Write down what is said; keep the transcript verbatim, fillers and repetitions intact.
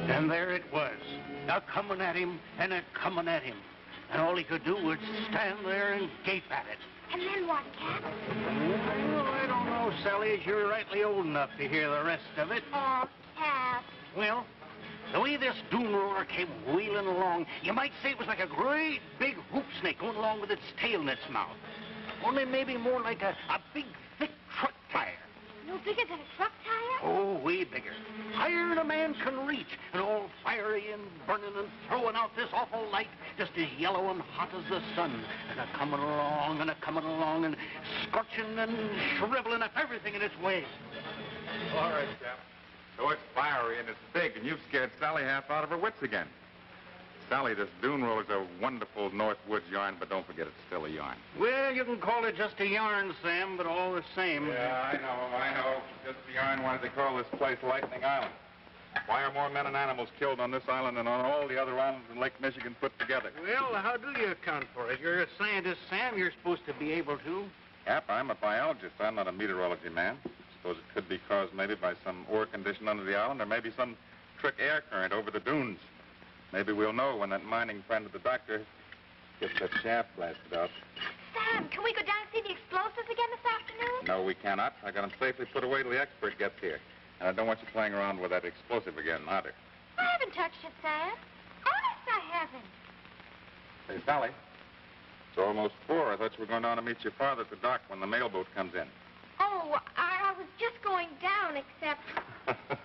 And there it was, a-coming at him and a-coming at him. And all he could do was stand there and gape at it. And then what, Cap? Well, I don't know, Sally, as you're rightly old enough to hear the rest of it. Oh, Cap. Well, the way this dune roller came wheeling along, you might say it was like a great big hoop snake going along with its tail in its mouth. Only maybe more like a, a big, thick truck tire. No bigger than a truck tire? Oh, way bigger. Higher than a man can reach, and all fiery and burning and throwing out this awful light, just as yellow and hot as the sun. And a-coming along and a-coming along and scorching and shriveling up everything in its way. All right, Cap. So it's fiery and it's big, and you've scared Sally half out of her wits again. Sally, this dune roller's a wonderful North Woods yarn, but don't forget it's still a yarn. Well, you can call it just a yarn, Sam, but all the same. Yeah, I know, I know. Just a yarn. Why do they call this place Lightning Island? Why are more men and animals killed on this island than on all the other islands in Lake Michigan put together? Well, how do you account for it? You're a scientist, Sam. You're supposed to be able to. Cap, I'm a biologist. I'm not a meteorology man. Suppose it could be caused maybe by some ore condition under the island, or maybe some trick air current over the dunes. Maybe we'll know when that mining friend of the doctor gets that shaft blasted out. Sam, can we go down and see the explosives again this afternoon? No, we cannot. I got them safely put away till the expert gets here. And I don't want you playing around with that explosive again, either. I haven't touched it, Sam. Honest, I haven't. Hey, Sally. It's almost four. I thought you were going down to meet your father at the dock when the mailboat comes in. Oh, I, I was just going down, except...